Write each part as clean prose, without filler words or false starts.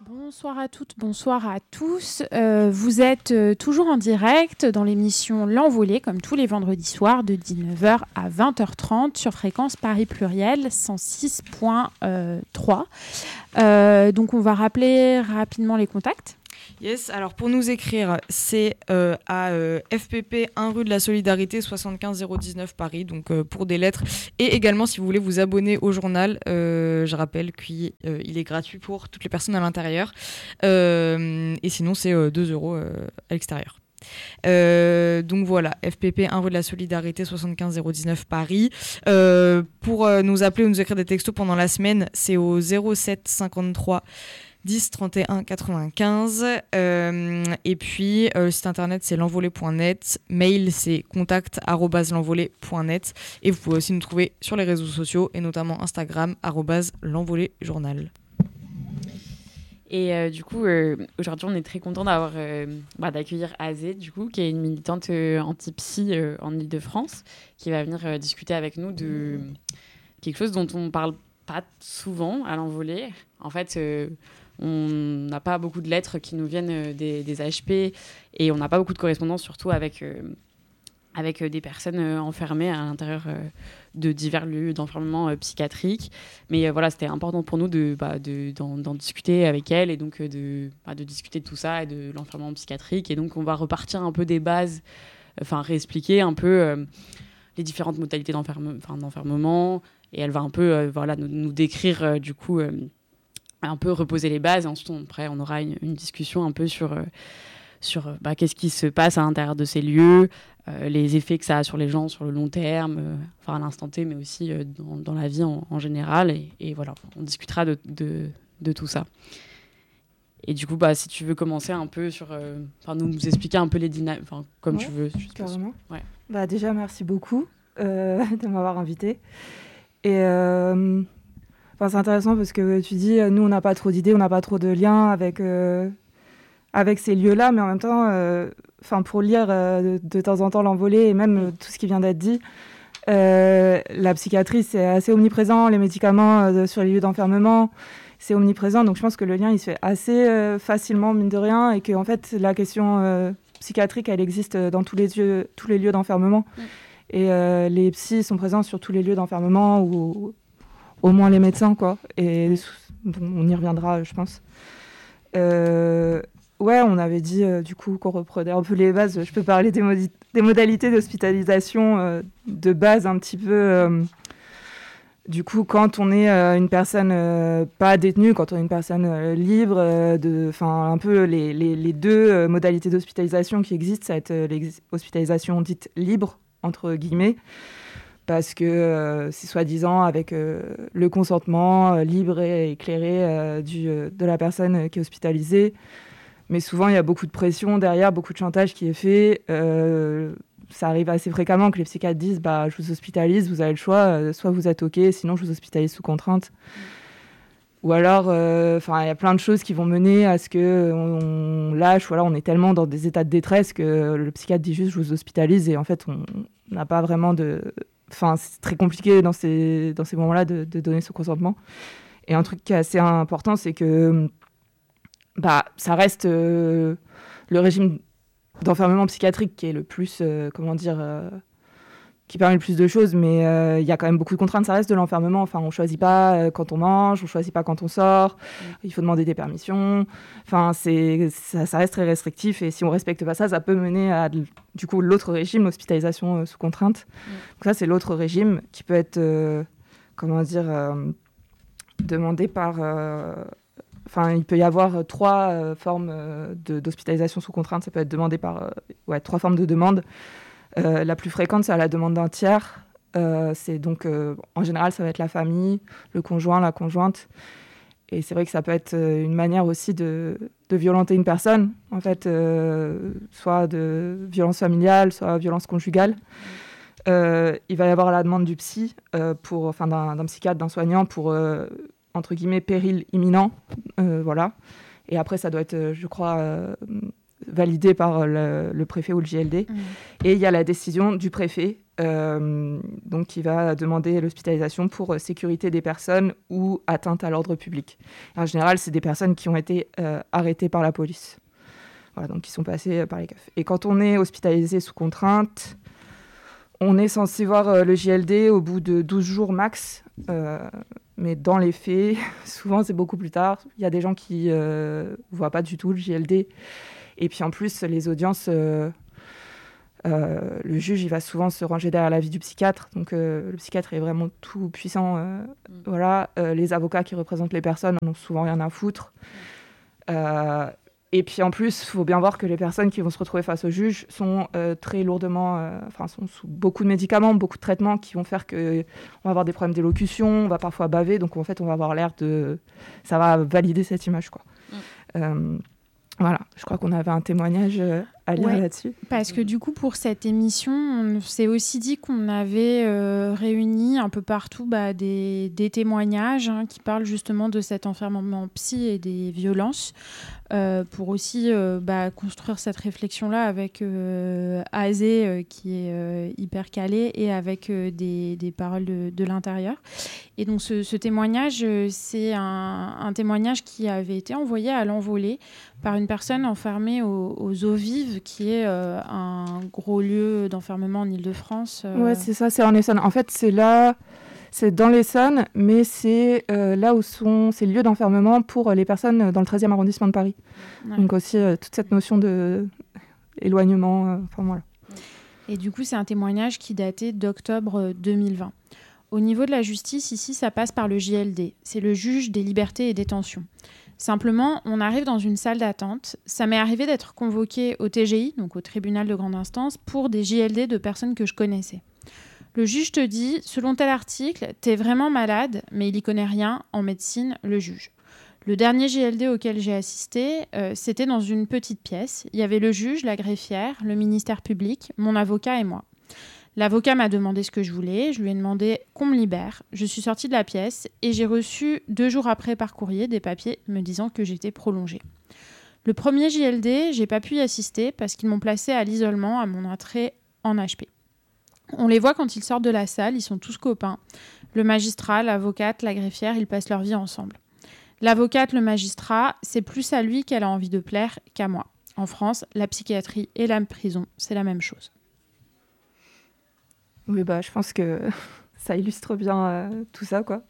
Bonsoir à toutes, bonsoir à tous. Vous êtes toujours en direct dans l'émission L'Envolée, comme tous les vendredis soirs, de 19h à 20h30 sur fréquence Paris Pluriel 106.3. Donc on va rappeler rapidement les contacts. Yes, alors pour nous écrire, c'est à FPP 1 rue de la Solidarité 75 019 Paris, donc pour des lettres. Et également, si vous voulez vous abonner au journal, je rappelle qu'il est gratuit pour toutes les personnes à l'intérieur. Et sinon, c'est 2 € à l'extérieur. Donc voilà, FPP 1 rue de la Solidarité 75 019 Paris. Pour nous appeler ou nous écrire des textos pendant la semaine, c'est au 07 53 10 31 95. Et puis le site internet c'est l'envolée.net, mail c'est contact@l'envolée.net, et vous pouvez aussi nous trouver sur les réseaux sociaux et notamment Instagram @l'envoléjournal. Et du coup, aujourd'hui, on est très content d'accueillir Azé, du coup, qui est une militante anti-psy en Ile-de-France, qui va venir discuter avec nous de quelque chose dont on ne parle pas souvent à l'Envolée. En fait, on n'a pas beaucoup de lettres qui nous viennent des HP, et on n'a pas beaucoup de correspondance, surtout avec des personnes enfermées à l'intérieur de divers lieux d'enfermement psychiatrique. Mais voilà, c'était important pour nous d'en discuter avec elle, et donc de discuter de tout ça et de l'enfermement psychiatrique. Et donc, on va repartir un peu des bases, réexpliquer un peu les différentes modalités d'enfermement. Et elle va un peu nous décrire, du coup, un peu reposer les bases. Et ensuite, après, on aura une discussion un peu sur qu'est-ce qui se passe à l'intérieur de ces lieux, les effets que ça a sur les gens sur le long terme, à l'instant T, mais aussi dans la vie en général. Et voilà, on discutera de tout ça. Et du coup, si tu veux commencer un peu sur... nous expliquer un peu les dynamiques, comme tu veux. Carrément. Ouais. Déjà, merci beaucoup de m'avoir invitée. Et c'est intéressant parce que tu dis, nous, on n'a pas trop d'idées, on n'a pas trop de liens avec ces lieux-là, mais en même temps, pour lire de temps en temps l'Envolée et même tout ce qui vient d'être dit, la psychiatrie, c'est assez omniprésent, les médicaments sur les lieux d'enfermement, c'est omniprésent. Donc je pense que le lien, il se fait assez facilement, mine de rien, et que en fait, la question psychiatrique, elle existe dans tous les lieux d'enfermement. Et les psys sont présents sur tous les lieux d'enfermement, ou au moins les médecins, quoi. Et on y reviendra, je pense. On avait dit du coup qu'on reprenait un peu les bases. Je peux parler des modalités d'hospitalisation de base un petit peu. Du coup, quand on est une personne pas détenue, quand on est une personne libre, un peu les deux modalités d'hospitalisation qui existent, ça va être l'hospitalisation dite libre, entre guillemets, parce que c'est soi-disant avec le consentement libre et éclairé de la personne qui est hospitalisée. Mais souvent, il y a beaucoup de pression derrière, beaucoup de chantage qui est fait. Ça arrive assez fréquemment que les psychiatres disent « je vous hospitalise, vous avez le choix, soit vous êtes OK, sinon je vous hospitalise sous contrainte ». Ou alors, il y a plein de choses qui vont mener à ce qu'on lâche, ou alors on est tellement dans des états de détresse que le psychiatre dit juste « je vous hospitalise » et en fait, on n'a pas vraiment de... c'est très compliqué dans ces moments-là de donner ce consentement. Et un truc qui est assez important, c'est que ça reste le régime d'enfermement psychiatrique qui est le plus, qui permet le plus de choses, mais il y a quand même beaucoup de contraintes. Ça reste de l'enfermement. On ne choisit pas quand on mange, on ne choisit pas quand on sort. Il faut demander des permissions. Ça reste très restrictif. Et si on ne respecte pas ça, ça peut mener à du coup l'autre régime, l'hospitalisation sous contrainte. Donc ça, c'est l'autre régime qui peut être, demandé par... il peut y avoir trois formes d'hospitalisation sous contrainte. Ça peut être demandé par 3 formes de demande. La plus fréquente, c'est à la demande d'un tiers. C'est donc, en général, ça va être la famille, le conjoint, la conjointe. Et c'est vrai que ça peut être une manière aussi de violenter une personne, en fait, soit de violence familiale, soit violence conjugale. Il va y avoir la demande du psy, d'un psychiatre, d'un soignant pour... entre guillemets, péril imminent, voilà. Et après, ça doit être, je crois, validé par le préfet ou le JLD. Et il y a la décision du préfet donc qui va demander l'hospitalisation pour sécurité des personnes ou atteinte à l'ordre public. Et en général, c'est des personnes qui ont été arrêtées par la police. Voilà, donc qui sont passées par les CAF. Et quand on est hospitalisé sous contrainte, on est censé voir le JLD au bout de 12 jours max. Mais dans les faits, souvent c'est beaucoup plus tard. Il y a des gens qui ne voient pas du tout le JLD. Et puis en plus, les audiences... le juge, il va souvent se ranger derrière l'avis du psychiatre. Donc, le psychiatre est vraiment tout puissant. Voilà. Les avocats qui représentent les personnes n'ont souvent rien à foutre. Et puis, en plus, il faut bien voir que les personnes qui vont se retrouver face au juge sont très lourdement... sont sous beaucoup de médicaments, beaucoup de traitements qui vont faire qu'on va avoir des problèmes d'élocution, on va parfois baver. Donc, en fait, on va avoir l'air de... Ça va valider cette image, quoi. Voilà, je crois qu'on avait un témoignage à lire là-dessus. Parce que du coup, pour cette émission, on s'est aussi dit qu'on avait réuni un peu partout des témoignages qui parlent justement de cet enfermement psy et des violences, pour aussi construire cette réflexion-là avec Azé, qui est hyper calé, et avec des paroles de l'intérieur. Et donc ce témoignage, c'est un témoignage qui avait été envoyé à l'envolée par une personne enfermée aux Eaux Vives, qui est un gros lieu d'enfermement en Île-de-France. Ouais, c'est ça, c'est en Essonne. En fait, c'est là, c'est dans l'Essonne, mais c'est là où c'est le lieu d'enfermement pour les personnes dans le 13e arrondissement de Paris. Ouais. Donc aussi, toute cette notion d'éloignement, voilà. Et du coup, c'est un témoignage qui datait d'octobre 2020. Au niveau de la justice, ici, ça passe par le JLD. C'est le juge des libertés et détentions. Simplement, on arrive dans une salle d'attente. Ça m'est arrivé d'être convoquée au TGI, donc au tribunal de grande instance, pour des JLD de personnes que je connaissais. Le juge te dit, selon tel article, t'es vraiment malade, mais il y connaît rien en médecine, le juge. Le dernier JLD auquel j'ai assisté, c'était dans une petite pièce. Il y avait le juge, la greffière, le ministère public, mon avocat et moi. L'avocat m'a demandé ce que je voulais, je lui ai demandé qu'on me libère. Je suis sortie de la pièce et j'ai reçu 2 jours après par courrier des papiers me disant que j'étais prolongée. Le premier JLD, j'ai pas pu y assister parce qu'ils m'ont placée à l'isolement à mon entrée en HP. On les voit quand ils sortent de la salle, ils sont tous copains. Le magistrat, l'avocate, la greffière, ils passent leur vie ensemble. L'avocate, le magistrat, c'est plus à lui qu'elle a envie de plaire qu'à moi. En France, la psychiatrie et la prison, c'est la même chose. Oui, je pense que ça illustre bien tout ça, quoi.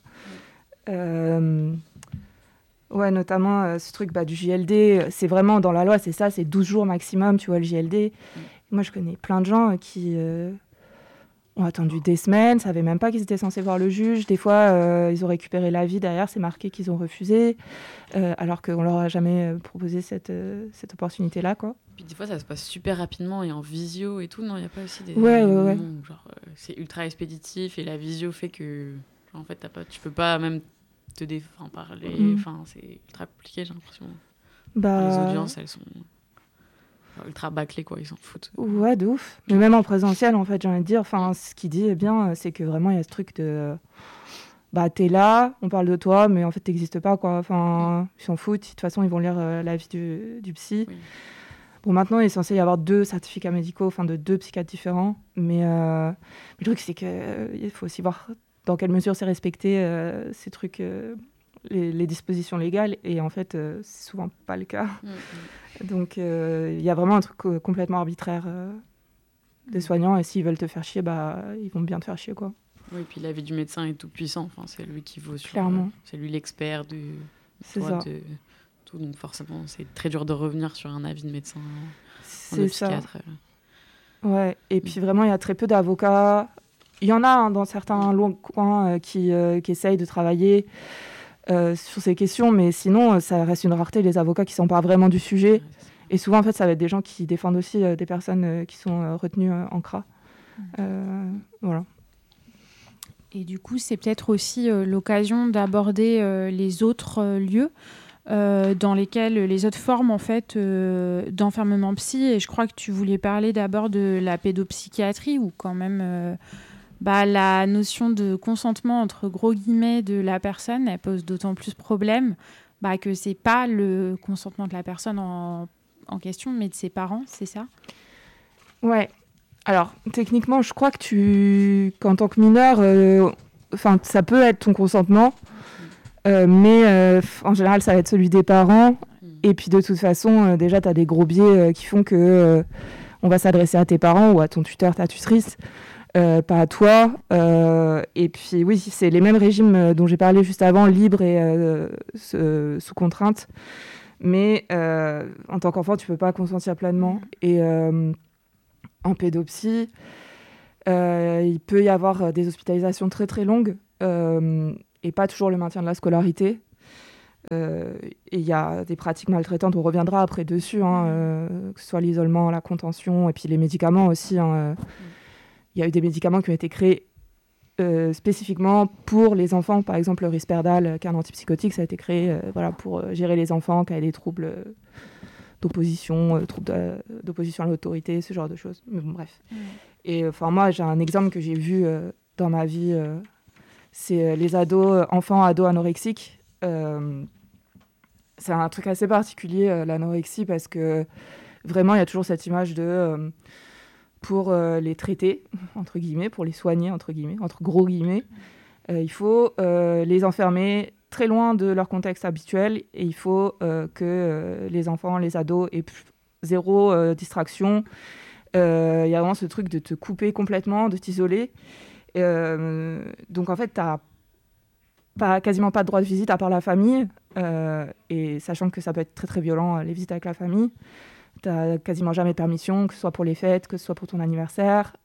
Ouais, notamment ce truc du JLD, c'est vraiment dans la loi, c'est ça, c'est 12 jours maximum, tu vois, le JLD. Moi, je connais plein de gens qui ont attendu des semaines, savaient même pas qu'ils étaient censés voir le juge. Des fois, ils ont récupéré l'avis derrière, c'est marqué qu'ils ont refusé, alors qu'on leur a jamais proposé cette opportunité-là, quoi. Puis des fois, ça se passe super rapidement et en visio et tout. Non, il n'y a pas aussi des moments où c'est ultra expéditif et la visio fait que, en fait, tu peux pas même te parler. C'est ultra compliqué, j'ai l'impression. Les audiences, elles sont ultra bâclées, quoi. Ils s'en foutent. Ouais, de ouf. Mais même en présentiel, en fait, j'ai envie de dire, ce qu'il dit, c'est que vraiment, il y a ce truc de... t'es là, on parle de toi, mais en fait, t'existes pas, quoi. Ils s'en foutent. De toute façon, ils vont lire l'avis du psy. Oui. Bon, maintenant, il est censé y avoir 2 certificats médicaux, de 2 psychiatres différents. Mais le truc, c'est qu'il faut aussi voir dans quelle mesure c'est respecté, ces trucs, les dispositions légales. Et en fait, c'est souvent pas le cas. Donc, il y a vraiment un truc complètement arbitraire des soignants. Et s'ils veulent te faire chier, ils vont bien te faire chier, quoi. Oui, et puis l'avis du médecin est tout puissant. C'est lui qui vaut sur... Clairement. C'est lui l'expert c'est ça. Tout, donc forcément, c'est très dur de revenir sur un avis de médecin. C'est ça. Ouais, et puis vraiment, il y a très peu d'avocats. Il y en a dans certains coins qui essayent de travailler sur ces questions, mais sinon, ça reste une rareté, les avocats qui ne s'emparent vraiment du sujet. Ouais, et souvent, en fait, ça va être des gens qui défendent aussi des personnes qui sont retenues en CRA. Voilà. Et du coup, c'est peut-être aussi l'occasion d'aborder les autres lieux dans lesquels les autres formes en fait d'enfermement psy. Et je crois que tu voulais parler d'abord de la pédopsychiatrie, où quand même la notion de consentement entre gros guillemets de la personne, elle pose d'autant plus problème que c'est pas le consentement de la personne en question, mais de ses parents, c'est ça ? Ouais. Alors, techniquement, je crois que qu'en tant que mineur, ça peut être ton consentement, mais en général, ça va être celui des parents. Et puis, de toute façon, déjà, tu as des gros biais qui font que on va s'adresser à tes parents ou à ton tuteur, ta tutrice, pas à toi. Et puis, oui, c'est les mêmes régimes dont j'ai parlé juste avant, libre et sous contrainte. Mais en tant qu'enfant, tu peux pas consentir pleinement. Et en pédopsie, il peut y avoir des hospitalisations très très longues et pas toujours le maintien de la scolarité. Et il y a des pratiques maltraitantes, on reviendra après dessus, que ce soit l'isolement, la contention, et puis les médicaments aussi. Il y a eu des médicaments qui ont été créés spécifiquement pour les enfants. Par exemple, le Risperdal, qui est un antipsychotique, ça a été créé pour gérer les enfants qui avaient des troubles d'opposition, d'opposition à l'autorité, ce genre de choses. Mais bon, bref. Et moi, j'ai un exemple que j'ai vu dans ma vie, c'est les enfants ados anorexiques. C'est un truc assez particulier, l'anorexie, parce que vraiment, il y a toujours cette image de... pour les traiter, entre guillemets, pour les soigner, entre guillemets, entre gros guillemets, il faut les enfermer très loin de leur contexte habituel et il faut que les enfants, les ados aient zéro distraction. Il y a vraiment ce truc de te couper complètement, de t'isoler. Donc en fait, tu n'as quasiment pas de droit de visite à part la famille. Et sachant que ça peut être très très violent, les visites avec la famille. Tu n'as quasiment jamais de permission, que ce soit pour les fêtes, que ce soit pour ton anniversaire.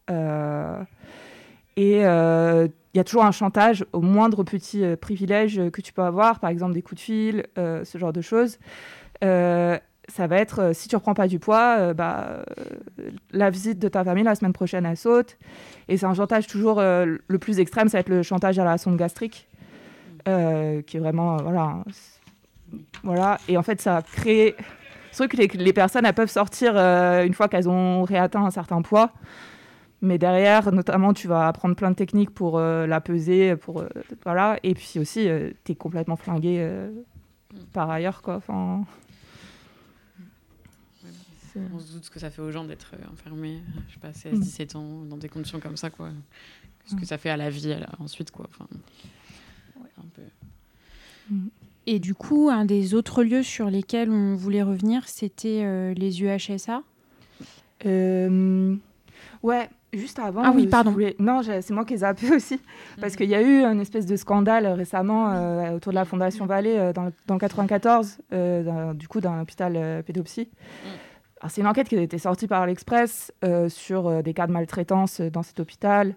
Et il y a toujours un chantage au moindre petit privilège que tu peux avoir, par exemple des coups de fil, ce genre de choses. Ça va être, si tu ne reprends pas du poids, la visite de ta famille la semaine prochaine, elle saute. Et c'est un chantage toujours le plus extrême, ça va être le chantage à la sonde gastrique, qui est vraiment... voilà. Et en fait, ça crée... C'est vrai que les personnes, elles peuvent sortir une fois qu'elles ont réatteint un certain poids. Mais derrière, notamment, tu vas apprendre plein de techniques pour la peser. Voilà. Et puis aussi, tu es complètement flingué par ailleurs, quoi. Enfin, on se doute ce que ça fait aux gens d'être enfermés, je sais pas, 16, 17 ans, dans des conditions comme ça, quoi. Ce que ça fait à la vie ensuite, quoi. Enfin, un peu... Et du coup, un des autres lieux sur lesquels on voulait revenir, c'était les UHSA. Ouais, juste avant... Ah oui, pardon. Non, c'est moi qui ai zappé aussi. Parce qu'il y a eu une espèce de scandale récemment autour de la Fondation Vallée dans le 94, du coup, d'un hôpital pédopsie. Alors, c'est une enquête qui a été sortie par l'Express sur des cas de maltraitance dans cet hôpital.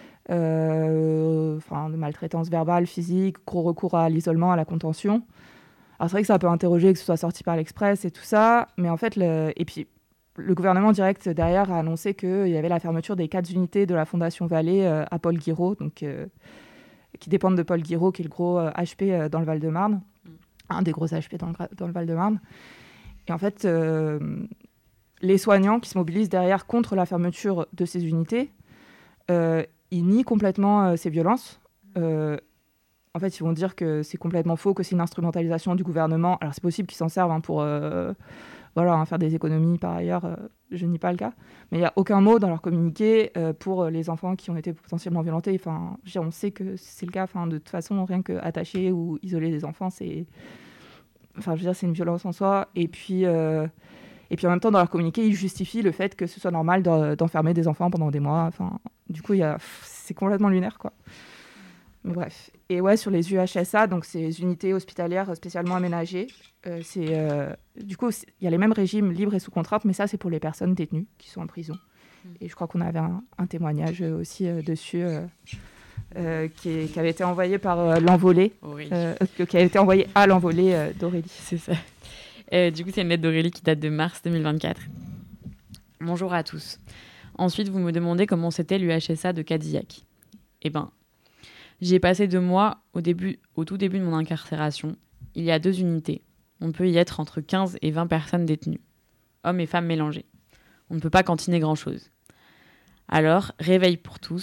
De maltraitance verbale, physique, gros recours à l'isolement, à la contention. Alors c'est vrai que ça peut interroger que ce soit sorti par l'Express et tout ça, mais en fait, et puis le gouvernement direct derrière a annoncé qu'il y avait la fermeture des 4 unités de la Fondation Vallée à Paul Guiraud, donc, qui dépendent de Paul Guiraud, qui est le gros HP dans le Val-de-Marne, un des gros HP dans le Val-de-Marne. Et en fait, les soignants qui se mobilisent derrière contre la fermeture de ces unités, ils nient complètement ces violences. En fait, ils vont dire que c'est complètement faux, que c'est une instrumentalisation du gouvernement. Alors, c'est possible qu'ils s'en servent pour faire des économies par ailleurs. Je nie pas le cas. Mais il n'y a aucun mot dans leur communiqué pour les enfants qui ont été potentiellement violentés. Enfin, on sait que c'est le cas. Enfin, de toute façon, rien qu'attacher ou isoler des enfants, c'est une violence en soi. Et puis en même temps, dans leur communiqué, ils justifient le fait que ce soit normal d'enfermer des enfants pendant des mois. Enfin, du coup, c'est complètement lunaire, quoi. Mais bref. Et ouais, sur les UHSA, donc ces unités hospitalières spécialement aménagées, du coup, il y a les mêmes régimes libres et sous contrainte, mais ça, c'est pour les personnes détenues qui sont en prison. Et je crois qu'on avait un témoignage aussi dessus qui avait été envoyé par l'envolée, qui a été envoyé à l'envolée d'Aurélie. C'est ça. Du coup, c'est une lettre d'Aurélie qui date de mars 2024. Bonjour à tous. Ensuite, vous me demandez comment c'était l'UHSA de Cadillac. Eh ben, j'y ai passé 2 mois au tout début de mon incarcération. Il y a 2 unités. On peut y être entre 15 et 20 personnes détenues. Hommes et femmes mélangés. On ne peut pas cantiner grand-chose. Alors, réveil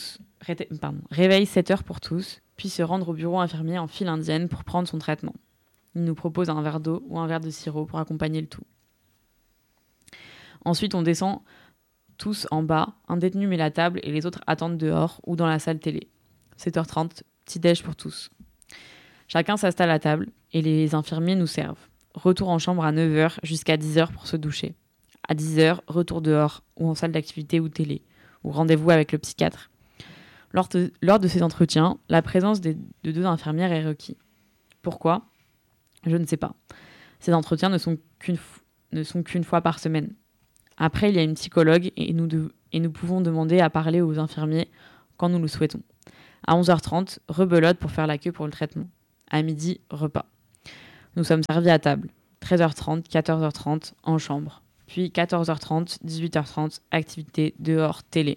7 heures pour tous, puis se rendre au bureau infirmier en file indienne pour prendre son traitement. Il nous propose un verre d'eau ou un verre de sirop pour accompagner le tout. Ensuite, on descend tous en bas, un détenu met la table et les autres attendent dehors ou dans la salle télé. 7h30, petit-déj pour tous. Chacun s'installe à table et les infirmiers nous servent. Retour en chambre à 9h jusqu'à 10h pour se doucher. À 10h, retour dehors ou en salle d'activité ou télé, ou rendez-vous avec le psychiatre. Lors de ces entretiens, la présence de 2 infirmières est requise. Pourquoi ? Je ne sais pas. Ces entretiens ne sont qu'une fois par semaine. Après, il y a une psychologue et nous pouvons demander à parler aux infirmiers quand nous le souhaitons. À 11h30, rebelote pour faire la queue pour le traitement. À midi, repas. Nous sommes servis à table. 13h30, 14h30, en chambre. Puis 14h30, 18h30, activité, dehors, télé.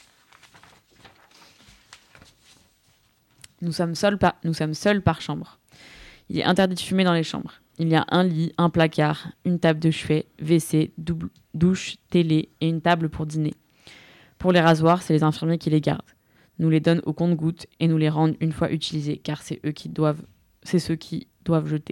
Nous sommes seuls par chambre. Il est interdit de fumer dans les chambres. Il y a un lit, un placard, une table de chevet, WC, douche, télé et une table pour dîner. Pour les rasoirs, c'est les infirmiers qui les gardent. Nous les donnent au compte-gouttes et nous les rendent une fois utilisés, car c'est eux qui doivent jeter.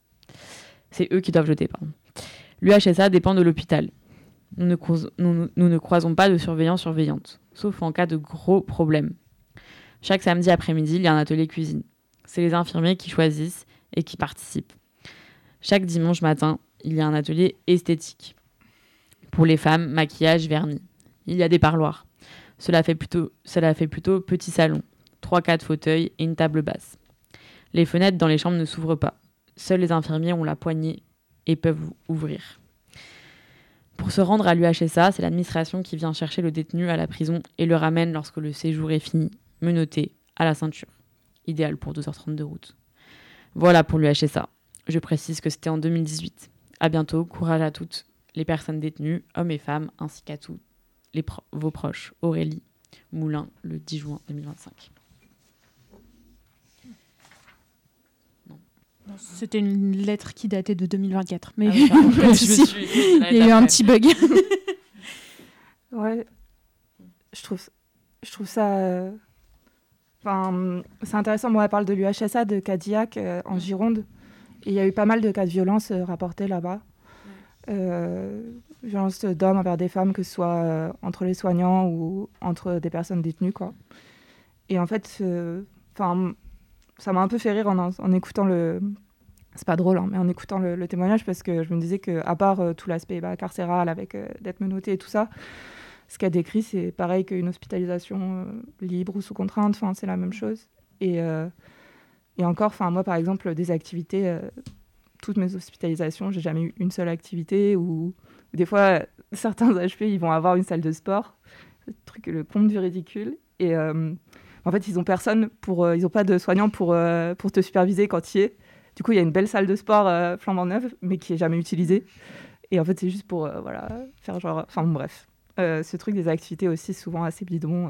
L'UHSA dépend de l'hôpital. Nous ne croisons pas de surveillante, sauf en cas de gros problèmes. Chaque samedi après-midi, il y a un atelier cuisine. C'est les infirmiers qui choisissent et qui participent. Chaque dimanche matin, il y a un atelier esthétique. Pour les femmes, maquillage, vernis. Il y a des parloirs. Cela fait plutôt petit salon. 3-4 fauteuils et une table basse. Les fenêtres dans les chambres ne s'ouvrent pas. Seuls les infirmiers ont la poignée et peuvent ouvrir. Pour se rendre à l'UHSA, c'est l'administration qui vient chercher le détenu à la prison et le ramène lorsque le séjour est fini, menotté, à la ceinture. Idéal pour 2h30 de route. Voilà pour l'UHSA. Je précise que c'était en 2018. À bientôt, courage à toutes les personnes détenues, hommes et femmes, ainsi qu'à tous vos proches. Aurélie Moulin, le 10 juin 2025. C'était une lettre qui datait de 2024, mais pas de souci. Il y a eu un petit bug. Ouais, je trouve ça... c'est intéressant. Moi, elle parle de l'UHSA, de Cadillac, en Gironde. Et il y a eu pas mal de cas de violence rapportés là-bas. Violence d'hommes envers des femmes, que ce soit entre les soignants ou entre des personnes détenues, quoi. Et en fait, ça m'a un peu fait rire en écoutant le... C'est pas drôle, hein, mais en écoutant le témoignage, parce que je me disais qu'à part tout l'aspect carcéral, avec d'être menotté et tout ça, ce qu'elle décrit, c'est pareil qu'une hospitalisation libre ou sous contrainte, c'est la même chose. Et encore, moi, par exemple, des activités, toutes mes hospitalisations, j'ai jamais eu une seule activité, ou des fois, certains HP, ils vont avoir une salle de sport, le comble du ridicule. Et en fait, ils ont personne ils n'ont pas de soignant pour te superviser quand tu y es. Du coup, il y a une belle salle de sport flambant neuve, mais qui est jamais utilisée. Et en fait, c'est juste pour faire genre... bref. Ce truc des activités aussi, souvent assez bidons.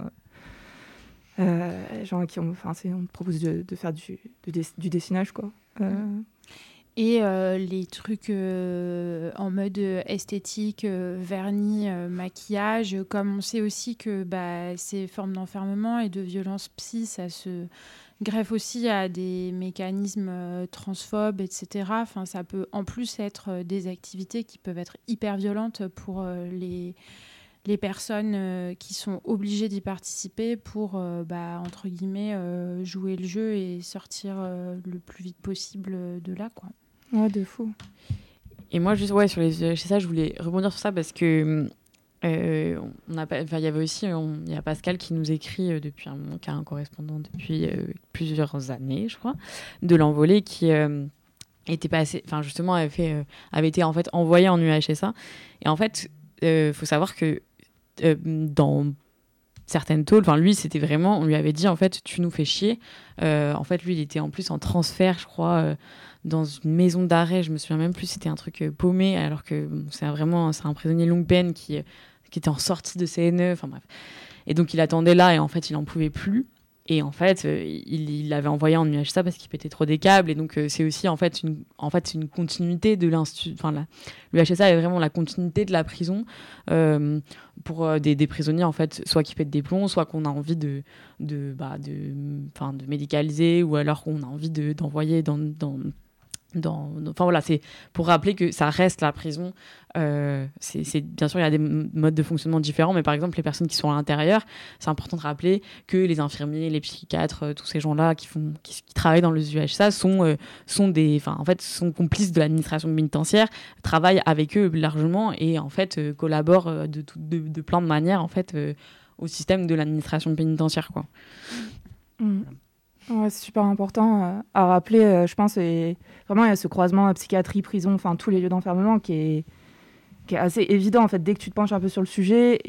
Genre on te propose de faire du dessinage, quoi. Et les trucs en mode esthétique, vernis, maquillage, comme on sait aussi que ces formes d'enfermement et de violence psy, ça se greffe aussi à des mécanismes transphobes, etc. Ça peut en plus être des activités qui peuvent être hyper violentes pour les personnes qui sont obligées d'y participer pour, entre guillemets, jouer le jeu et sortir le plus vite possible de là, quoi. Ouais, de fou. Et moi, juste, sur ça, je voulais rebondir sur ça parce que il y avait aussi, il y a Pascal qui nous écrit depuis un moment, qui a un correspondant depuis plusieurs années, je crois, de l'Envolée, qui était passé, justement, avait été en fait envoyé en UHSA. Et en fait, faut savoir que dans certaines tôles, lui, c'était vraiment, on lui avait dit, en fait, tu nous fais chier. En fait, lui, il était en plus en transfert, je crois, dans une maison d'arrêt. Je me souviens même plus, c'était un truc paumé, alors que c'est un prisonnier longue peine qui était en sortie de CNE, bref. Et donc, il attendait là, et en fait, il n'en pouvait plus. Et en fait, il l'avait envoyé en UHSA parce qu'il pétait trop des câbles. Et donc, c'est aussi en fait une continuité de l'institut. L'UHSA est vraiment la continuité de la prison pour des prisonniers, en fait, soit qui pètent des plombs, soit qu'on a envie de médicaliser, ou alors qu'on a envie d'envoyer dans Enfin voilà, c'est pour rappeler que ça reste la prison. Bien sûr, il y a des modes de fonctionnement différents, mais par exemple, les personnes qui sont à l'intérieur, c'est important de rappeler que les infirmiers, les psychiatres, tous ces gens-là qui travaillent dans le UHSA sont complices de l'administration pénitentiaire, travaillent avec eux largement et en fait collaborent de plein de manières en fait au système de l'administration pénitentiaire, quoi. Ouais, c'est super important à rappeler, je pense. Et vraiment, il y a ce croisement psychiatrie, prison, enfin tous les lieux d'enfermement qui est assez évident en fait dès que tu te penches un peu sur le sujet.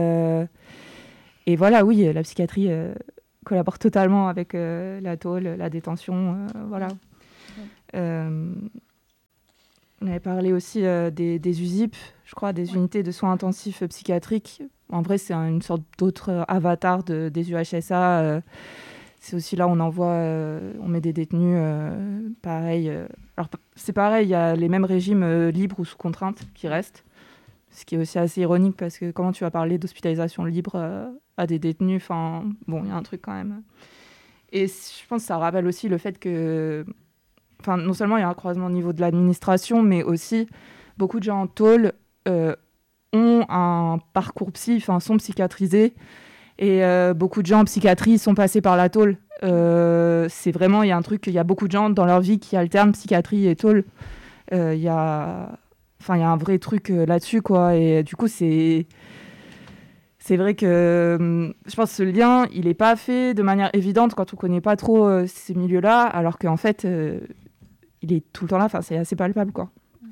Et voilà, oui, la psychiatrie collabore totalement avec la tôle, la détention, voilà. On avait parlé aussi des USIP, je crois, des unités de soins intensifs psychiatriques. En vrai, c'est une sorte d'autre avatar des UHSA. C'est aussi là où on met des détenus, pareil. Alors, c'est pareil, il y a les mêmes régimes libres ou sous contrainte qui restent. Ce qui est aussi assez ironique parce que comment tu vas parler d'hospitalisation libre à des détenus, enfin, bon, il y a un truc quand même. Et je pense que ça rappelle aussi le fait que, enfin, non seulement il y a un croisement au niveau de l'administration, mais aussi beaucoup de gens en tôle ont un parcours psy, enfin, sont psychiatrisés. Et beaucoup de gens en psychiatrie sont passés par la tôle. C'est vraiment, il y a un truc, il y a beaucoup de gens dans leur vie qui alternent psychiatrie et tôle. Il y a un vrai truc là-dessus, quoi. Et du coup, c'est vrai que je pense que ce lien, il n'est pas fait de manière évidente quand on ne connaît pas trop ces milieux-là, alors qu'en fait, il est tout le temps là. Enfin, c'est assez palpable, quoi.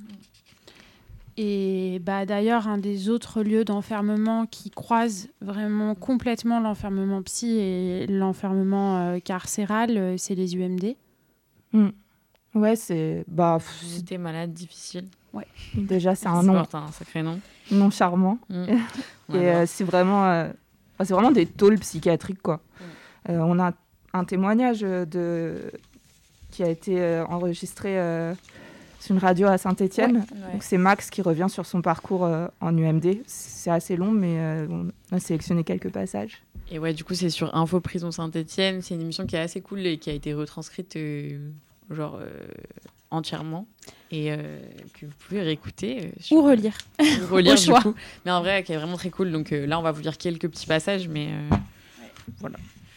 Et d'ailleurs, un des autres lieux d'enfermement qui croise vraiment complètement l'enfermement psy et l'enfermement carcéral, c'est les UMD. Ouais, c'est... Unité malade difficile. Ouais. Déjà, c'est un nom. Un sacré nom. Nom charmant. Et c'est vraiment des tôles psychiatriques, quoi. On a un témoignage qui a été enregistré... C'est une radio à Saint-Étienne. Ouais. Donc c'est Max qui revient sur son parcours en UMD. C'est assez long, mais on a sélectionné quelques passages. Et ouais, du coup, c'est sur Info Prison Saint-Étienne. C'est une émission qui est assez cool et qui a été retranscrite entièrement et que vous pouvez réécouter. Ou relire. Ou relire, du coup. Mais en vrai, qui est vraiment très cool. Donc là, on va vous lire quelques petits passages, mais voilà.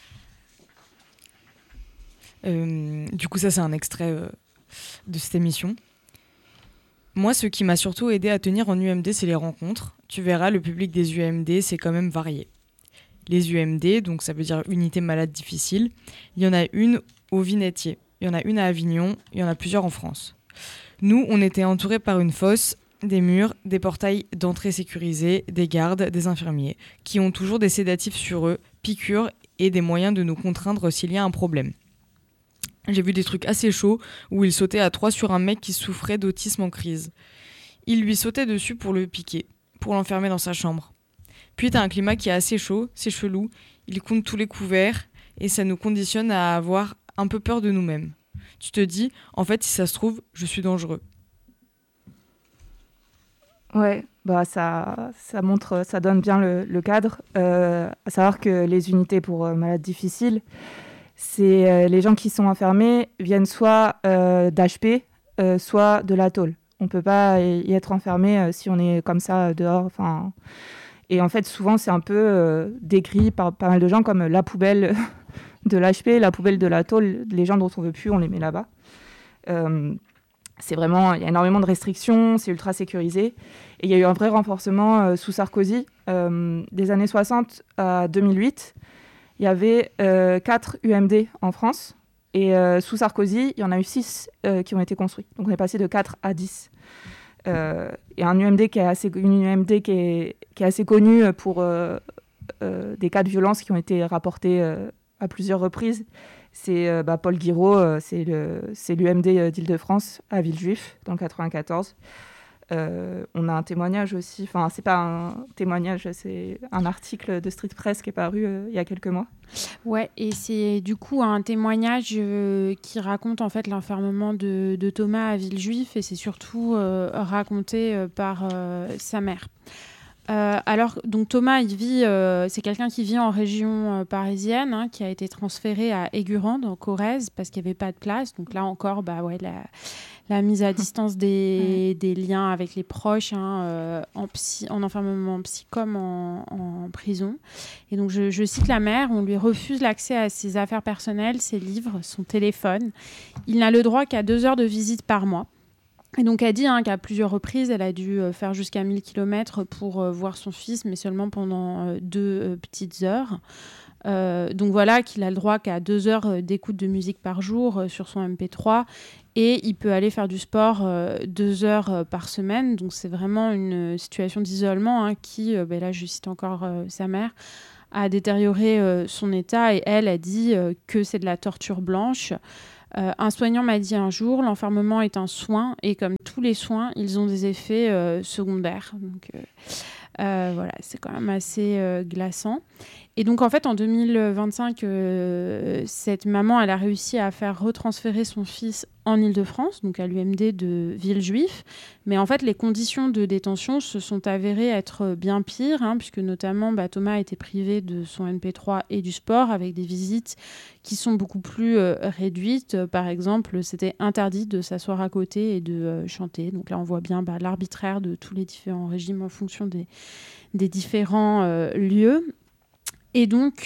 Du coup, ça, c'est un extrait de cette émission. Moi, ce qui m'a surtout aidé à tenir en UMD, c'est les rencontres. Tu verras, le public des UMD, c'est quand même varié. Les UMD, donc ça veut dire unité malade difficile, il y en a une au Vinetier, il y en a une à Avignon, il y en a plusieurs en France. Nous, on était entourés par une fosse, des murs, des portails d'entrée sécurisés, des gardes, des infirmiers, qui ont toujours des sédatifs sur eux, piqûres et des moyens de nous contraindre s'il y a un problème. J'ai vu des trucs assez chauds où il sautait à 3 sur un mec qui souffrait d'autisme en crise. Il lui sautait dessus pour le piquer, pour l'enfermer dans sa chambre. Puis t'as un climat qui est assez chaud, c'est chelou, il compte tous les couverts et ça nous conditionne à avoir un peu peur de nous-mêmes. Tu te dis, en fait, si ça se trouve, je suis dangereux. Ouais, ça montre, ça donne bien le cadre. À savoir que les unités pour malades difficiles, c'est les gens qui sont enfermés viennent soit d'HP, soit de la tôle. On ne peut pas y être enfermé si on est comme ça dehors. Et en fait, souvent, c'est un peu décrit par pas mal de gens comme la poubelle de l'HP, la poubelle de la tôle. Les gens dont on ne veut plus, on les met là-bas. C'est vraiment, il y a énormément de restrictions, c'est ultra sécurisé. Et il y a eu un vrai renforcement sous Sarkozy. Des années 60 à 2008, il y avait 4 UMD en France. Et sous Sarkozy, il y en a eu 6 qui ont été construits. Donc on est passé de 4 à 10. Et une UMD qui est assez connue pour des cas de violence qui ont été rapportés à plusieurs reprises. C'est Paul Guiraud, c'est l'UMD d'Île-de-France à Villejuif, dans le 94. On a un témoignage aussi, enfin c'est pas un témoignage, c'est un article de Street Press qui est paru il y a quelques mois. Ouais, et c'est du coup un témoignage qui raconte en fait l'enfermement de Thomas à Villejuif, et c'est surtout raconté par sa mère. Alors, donc Thomas, c'est quelqu'un qui vit en région parisienne, qui a été transféré à Aigurande, en Corrèze, parce qu'il n'y avait pas de place. Donc là encore, la mise à distance des liens avec les proches, en enfermement psy comme en prison. Et donc, je cite la mère, on lui refuse l'accès à ses affaires personnelles, ses livres, son téléphone. Il n'a le droit qu'à 2 heures de visite par mois. Et donc, elle dit qu'à plusieurs reprises, elle a dû faire jusqu'à 1000 km pour voir son fils, mais seulement pendant 2 petites heures. Donc voilà, qu'il a le droit qu'à 2 heures d'écoute de musique par jour sur son MP3. Et il peut aller faire du sport 2 heures par semaine. Donc c'est vraiment une situation d'isolement qui, là je cite encore sa mère, a détérioré son état. Et elle a dit que c'est de la torture blanche. Un soignant m'a dit un jour, l'enfermement est un soin et comme tous les soins, ils ont des effets secondaires. Donc voilà, c'est quand même assez glaçant. Et donc en fait en 2025, cette maman, elle a réussi à faire retransférer son fils en Île-de-France, donc à l'UMD de Villejuif. Mais en fait les conditions de détention se sont avérées être bien pires, puisque notamment Thomas a été privé de son MP3 et du sport avec des visites qui sont beaucoup plus réduites. Par exemple, c'était interdit de s'asseoir à côté et de chanter. Donc là on voit bien l'arbitraire de tous les différents régimes en fonction des différents lieux. Et donc,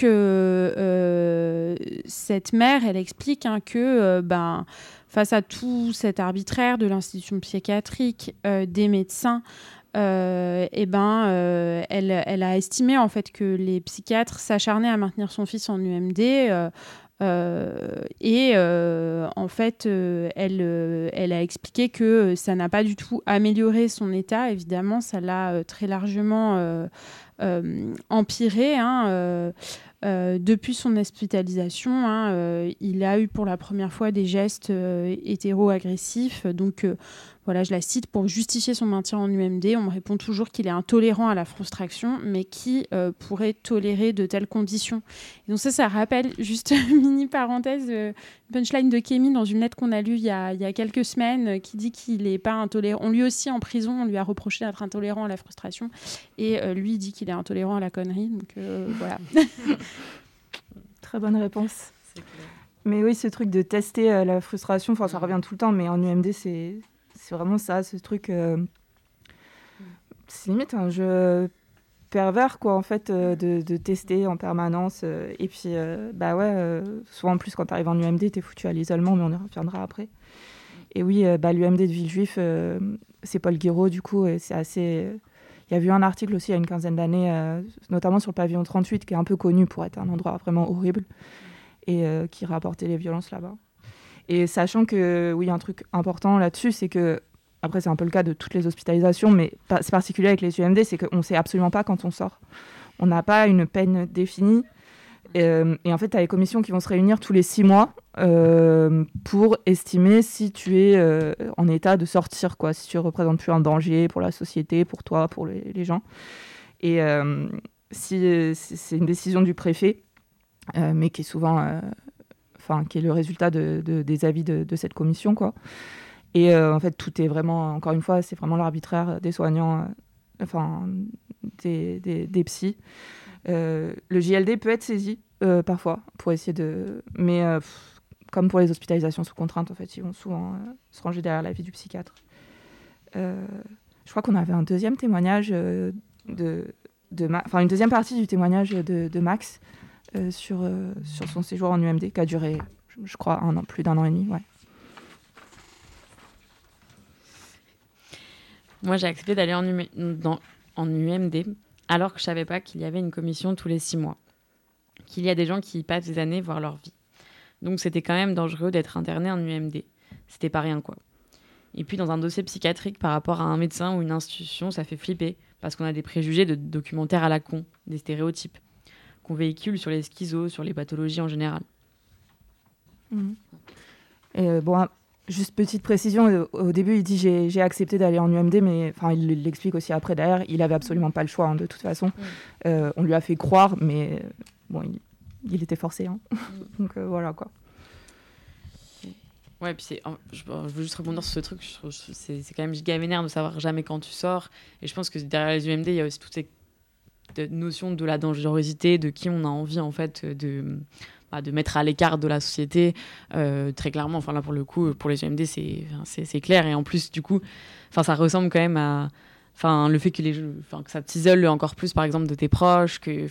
cette mère, elle explique que face à tout cet arbitraire de l'institution psychiatrique, des médecins, elle a estimé en fait que les psychiatres s'acharnaient à maintenir son fils en UMD. En fait, elle a expliqué que ça n'a pas du tout amélioré son état. Évidemment, ça l'a très largement empiré. Depuis son hospitalisation, il a eu pour la première fois des gestes hétéro-agressifs. Donc, voilà, je la cite, pour justifier son maintien en UMD, on me répond toujours qu'il est intolérant à la frustration, mais qui pourrait tolérer de telles conditions. Et donc ça rappelle, juste une mini parenthèse, punchline de Kémy dans une lettre qu'on a lue il y a quelques semaines, qui dit qu'il n'est pas intolérant. On lui aussi, en prison, on lui a reproché d'être intolérant à la frustration. Et lui, il dit qu'il est intolérant à la connerie. Donc voilà. Très bonne réponse. C'est clair. Mais oui, ce truc de tester la frustration, ça revient tout le temps, mais en UMD, c'est vraiment ça, ce truc. C'est limite un jeu pervers, quoi, en fait, de tester en permanence. Et puis, souvent en plus, quand tu arrives en UMD, tu es foutu à l'isolement, mais on y reviendra après. Et oui, l'UMD de Villejuif, c'est Paul Guiraud, du coup, et c'est assez. Il y a eu un article aussi il y a une quinzaine d'années, notamment sur le pavillon 38, qui est un peu connu pour être un endroit vraiment horrible, et qui rapportait les violences là-bas. Et sachant que, oui, un truc important là-dessus, c'est que, après c'est un peu le cas de toutes les hospitalisations, mais c'est particulier avec les UMD, c'est qu'on ne sait absolument pas quand on sort. On n'a pas une peine définie. Et en fait, tu as les commissions qui vont se réunir tous les 6 mois pour estimer si tu es en état de sortir, quoi, si tu ne représentes plus un danger pour la société, pour toi, pour les gens. Et si c'est une décision du préfet, mais qui est souvent... qui est le résultat des avis de cette commission, quoi. Et en fait, tout est vraiment, encore une fois, c'est vraiment l'arbitraire des soignants, des psys. Le JLD peut être saisi, parfois, pour essayer de... Mais comme pour les hospitalisations sous contrainte, en fait, ils vont souvent se ranger derrière l'avis du psychiatre. Je crois qu'on avait un deuxième témoignage une deuxième partie du témoignage de Max, sur son séjour en UMD, qui a duré, je crois, plus d'1 an et demi. Ouais. Moi, j'ai accepté d'aller en UMD, alors que je ne savais pas qu'il y avait une commission tous les 6 mois. Qu'il y a des gens qui passent des années voir leur vie. Donc, c'était quand même dangereux d'être interné en UMD. C'était pas rien, quoi. Et puis, dans un dossier psychiatrique, par rapport à un médecin ou une institution, ça fait flipper, parce qu'on a des préjugés de documentaires à la con, des stéréotypes qu'on véhicule sur les schizos, sur les pathologies en général. Et juste petite précision, au début il dit j'ai accepté d'aller en UMD, mais il l'explique aussi après derrière, il avait absolument pas le choix, de toute façon. On lui a fait croire, mais il était forcé. Donc voilà, quoi. Ouais, puis je veux juste rebondir sur ce truc, je trouve c'est quand même giga vénère de savoir jamais quand tu sors. Et je pense que derrière les UMD, il y a aussi toutes ces notions de la dangerosité, de qui on a envie en fait de de mettre à l'écart de la société, très clairement. Enfin là pour le coup, pour les EMD, c'est clair. Et en plus du coup, ça ressemble quand même à le fait que que ça t'isole encore plus par exemple de tes proches, que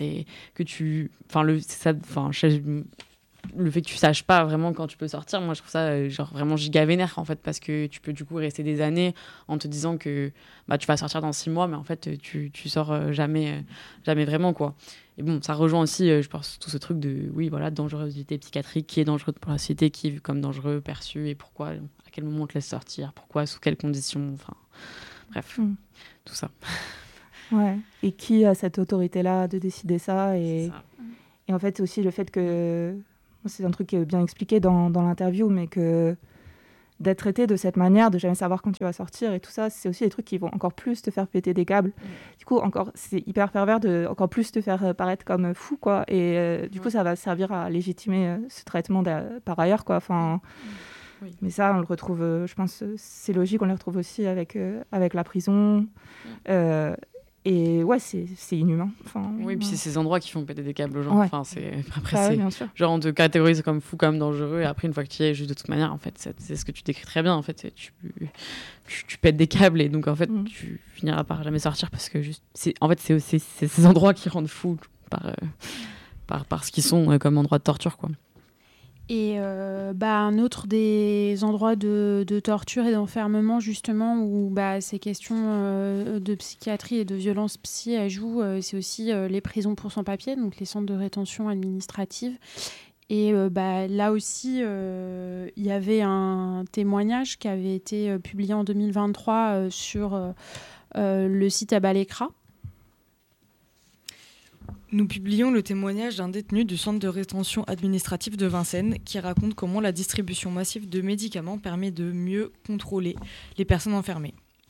le fait que tu saches pas vraiment quand tu peux sortir, moi je trouve ça genre vraiment giga vénère en fait, parce que tu peux du coup rester des années en te disant que tu vas sortir dans 6 mois, mais en fait tu sors jamais vraiment quoi. Et bon, ça rejoint aussi je pense tout ce truc de dangerosité psychiatrique, qui est dangereux pour la société, qui est vu comme dangereux, perçu, et pourquoi, à quel moment on te laisse sortir, pourquoi, sous quelles conditions, bref, tout ça. Ouais. Et qui a cette autorité-là de décider ça, et en fait aussi le fait que c'est un truc qui est bien expliqué dans l'interview, mais que d'être traité de cette manière, de jamais savoir quand tu vas sortir et tout ça, c'est aussi des trucs qui vont encore plus te faire péter des câbles. Du coup, c'est hyper pervers de encore plus te faire paraître comme fou, quoi. Et du coup, ça va servir à légitimer ce traitement par ailleurs, quoi. Oui. Mais ça, on le retrouve, je pense, c'est logique, on le retrouve aussi avec la prison. Et ouais, c'est inhumain. Oui, puis c'est ces endroits qui font péter des câbles aux gens. Ouais. Après, bien sûr. Genre on te catégorise comme fou, comme dangereux, et après une fois que tu y es, juste de toute manière, en fait, c'est ce que tu décris très bien. En fait, tu pètes des câbles, et donc en fait, tu finiras par jamais sortir, parce que c'est ces endroits qui rendent fou par ce qu'ils sont comme endroits de torture, quoi. Et un autre des endroits de torture et d'enfermement, justement, où ces questions de psychiatrie et de violence psy elles jouent, c'est aussi les prisons pour sans-papiers, donc les centres de rétention administrative. Et là aussi, il y avait un témoignage qui avait été publié en 2023 sur le site Abalekra. Nous publions le témoignage d'un détenu du centre de rétention administrative de Vincennes qui raconte comment la distribution massive de médicaments permet de mieux contrôler les personnes enfermées.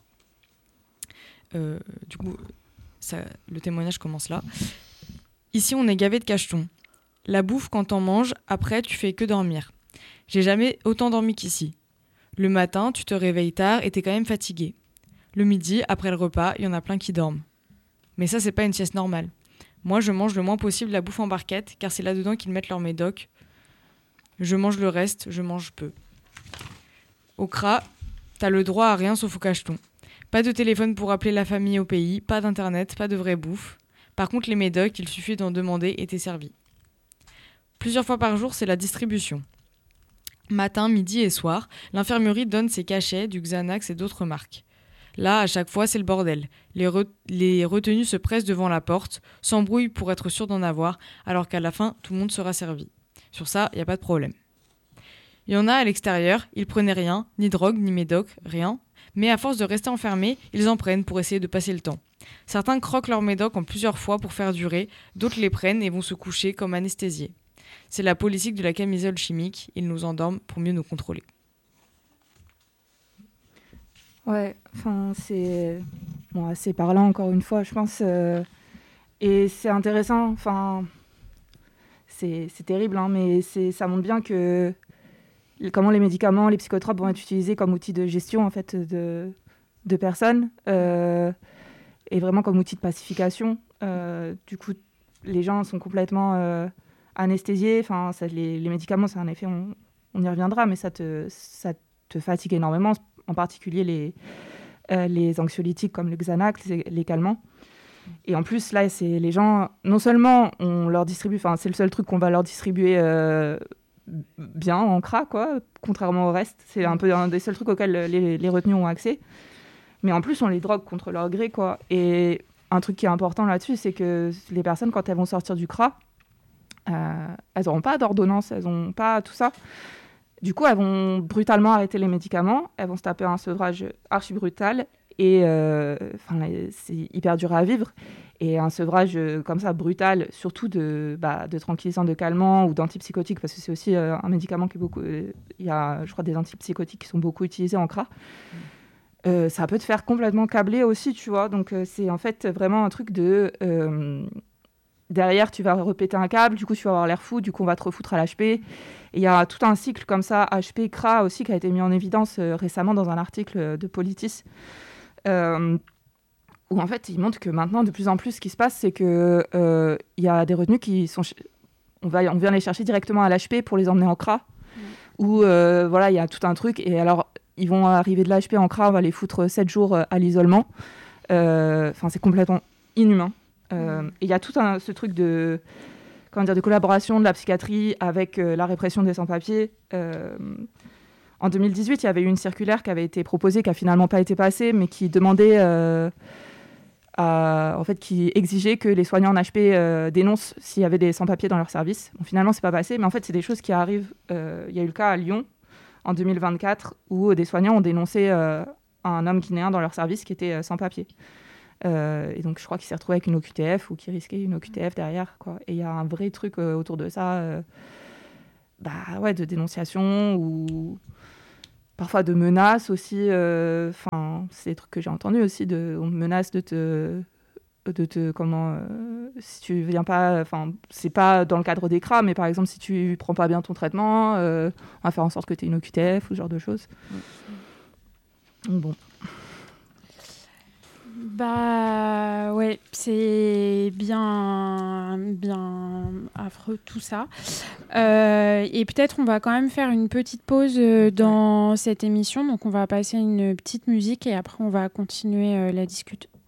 Du coup, le témoignage commence là. Ici, on est gavé de cachetons. La bouffe, quand t'en manges, après, tu fais que dormir. J'ai jamais autant dormi qu'ici. Le matin, tu te réveilles tard et t'es quand même fatigué. Le midi, après le repas, il y en a plein qui dorment. Mais ça, c'est pas une sieste normale. Moi, je mange le moins possible la bouffe en barquette, car c'est là-dedans qu'ils mettent leur médoc. Je mange le reste, je mange peu. Au CRA, t'as le droit à rien sauf au cacheton. Pas de téléphone pour appeler la famille au pays, pas d'internet, pas de vraie bouffe. Par contre, les médocs, il suffit d'en demander et t'es servi. Plusieurs fois par jour, c'est la distribution. Matin, midi et soir, l'infirmerie donne ses cachets, du Xanax et d'autres marques. Là, à chaque fois, c'est le bordel. Les retenus se pressent devant la porte, s'embrouillent pour être sûrs d'en avoir, alors qu'à la fin, tout le monde sera servi. Sur ça, il n'y a pas de problème. Il y en a à l'extérieur, ils prenaient rien, ni drogue, ni médoc, rien. Mais à force de rester enfermés, ils en prennent pour essayer de passer le temps. Certains croquent leur médoc en plusieurs fois pour faire durer, d'autres les prennent et vont se coucher comme anesthésiés. C'est la politique de la camisole chimique, ils nous endorment pour mieux nous contrôler. Ouais, c'est assez parlant encore une fois, je pense. Et c'est intéressant, c'est terrible, hein, mais ça montre bien comment les médicaments, les psychotropes vont être utilisés comme outil de gestion en fait, de personnes, et vraiment comme outil de pacification. Du coup, les gens sont complètement anesthésiés. Les médicaments, c'est un effet, on y reviendra, mais ça te fatigue énormément, en particulier les anxiolytiques comme le Xanax, les calmants. Et en plus, là, c'est les gens, non seulement on leur distribue, c'est le seul truc qu'on va leur distribuer bien en CRA, quoi, contrairement au reste. C'est un peu un des seuls trucs auxquels les retenus ont accès. Mais en plus, on les drogue contre leur gré, quoi. Et un truc qui est important là-dessus, c'est que les personnes, quand elles vont sortir du CRA, elles n'auront pas d'ordonnance, elles n'ont pas tout ça. Du coup, elles vont brutalement arrêter les médicaments, elles vont se taper un sevrage archi brutal, et c'est hyper dur à vivre. Et un sevrage comme ça, brutal, surtout de tranquillisants, de calmants ou d'antipsychotiques, parce que c'est aussi un médicament qui est beaucoup... Il y a, je crois, des antipsychotiques qui sont beaucoup utilisés en CRA. Ça peut te faire complètement câbler aussi, tu vois. Donc, c'est en fait vraiment un truc de... derrière, tu vas repéter un câble, du coup, tu vas avoir l'air fou, du coup, on va te refoutre à l'HP. Et il y a tout un cycle comme ça, HP, CRA aussi, qui a été mis en évidence récemment dans un article de Politis, où en fait, il montre que maintenant, de plus en plus, ce qui se passe, c'est qu'il y a des retenus qui sont... on vient les chercher directement à l'HP pour les emmener en CRA, où voilà, il y a tout un truc. Et alors, ils vont arriver de l'HP en CRA, on va les foutre 7 jours à l'isolement. Enfin, c'est complètement inhumain. Et il y a tout ce truc de collaboration de la psychiatrie avec la répression des sans-papiers. En 2018, il y avait eu une circulaire qui avait été proposée, qui n'a finalement pas été passée, mais qui demandait, qui exigeait que les soignants en HP dénoncent s'il y avait des sans-papiers dans leur service. Bon, finalement, c'est pas passé, mais en fait, c'est des choses qui arrivent. Il y a eu le cas à Lyon en 2024 où des soignants ont dénoncé un homme guinéen dans leur service qui était sans papier. Et donc, je crois qu'il s'est retrouvé avec une OQTF ou qu'il risquait une OQTF derrière, quoi. Et il y a un vrai truc autour de ça, de dénonciation ou parfois de menaces aussi. C'est des trucs que j'ai entendus aussi. On me menace de te si tu viens pas, c'est pas dans le cadre des CRA, mais par exemple, si tu prends pas bien ton traitement, on va faire en sorte que tu aies une OQTF ou ce genre de choses. Bon. Ouais, c'est bien affreux tout ça. Et peut-être on va quand même faire une petite pause dans cette émission. Donc on va passer une petite musique et après on va continuer la discussion.